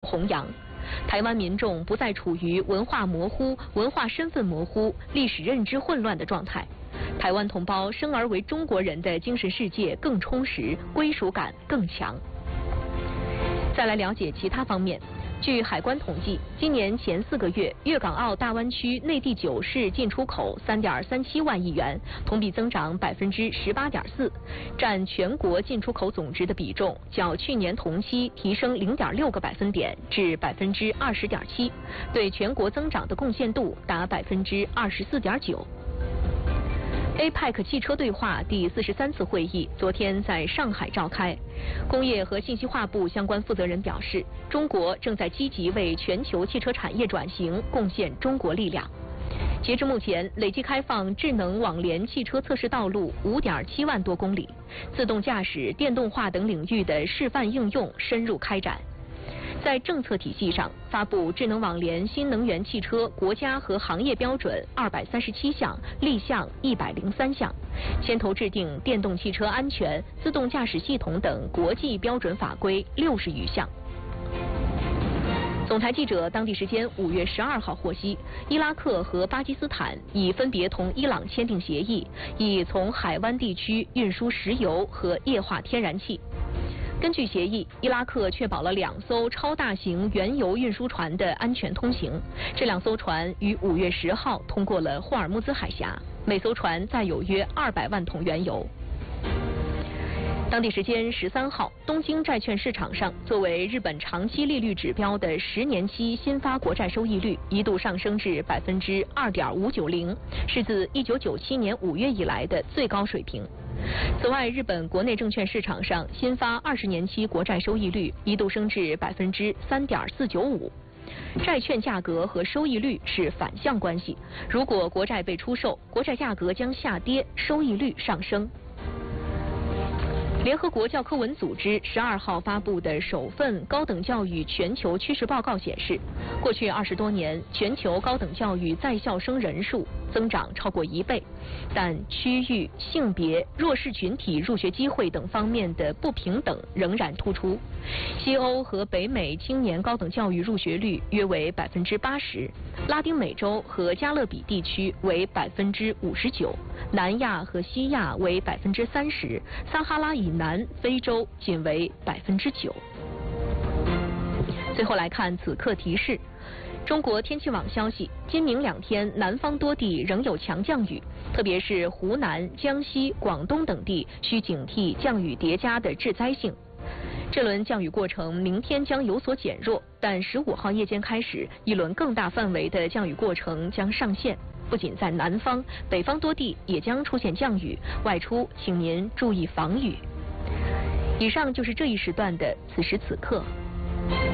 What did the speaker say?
弘扬。台湾民众不再处于文化模糊、文化身份模糊、历史认知混乱的状态。台湾同胞生而为中国人的精神世界更充实，归属感更强。再来了解其他方面。据海关统计，今年前4个月，粤港澳大湾区内地9市进出口3.37万亿元，同比增长18.4%，占全国进出口总值的比重较去年同期提升0.6个百分点至20.7%，对全国增长的贡献度达24.9%。APEC 汽车对话第43次会议昨天在上海召开。工业和信息化部相关负责人表示，中国正在积极为全球汽车产业转型贡献中国力量。截至目前，累计开放智能网联汽车测试道路5.7万多公里，自动驾驶、电动化等领域的示范应用深入开展。在政策体系上，发布智能网联新能源汽车国家和行业标准237项，立项103项，牵头制定电动汽车安全、自动驾驶系统等国际标准法规60余项。总台记者当地时间5月12号获悉，伊拉克和巴基斯坦已分别同伊朗签订协议，以从海湾地区运输石油和液化天然气。根据协议，伊拉克确保了2艘超大型原油运输船的安全通行。这2艘船于5月10号通过了霍尔木兹海峡，每艘船载有约200万桶原油。当地时间13号，东京债券市场上作为日本长期利率指标的10年期新发国债收益率一度上升至2.590%，是自1997年5月以来的最高水平。此外，日本国内证券市场上新发20年期国债收益率一度升至3.495%。债券价格和收益率是反向关系，如果国债被出售，国债价格将下跌，收益率上升。联合国教科文组织12号发布的首份高等教育全球趋势报告显示，过去20多年，全球高等教育在校生人数增长超过1倍，但区域、性别、弱势群体入学机会等方面的不平等仍然突出。西欧和北美青年高等教育入学率约为80%，拉丁美洲和加勒比地区为59%，南亚和西亚为30%，撒哈拉以南非洲仅为9%。最后来看此刻提示。中国天气网消息，今明2天南方多地仍有强降雨，特别是湖南、江西、广东等地需警惕降雨叠加的致灾性。这轮降雨过程明天将有所减弱，但15号夜间开始，一轮更大范围的降雨过程将上线。不仅在南方，北方多地也将出现降雨，外出请您注意防雨。以上就是这一时段的此时此刻。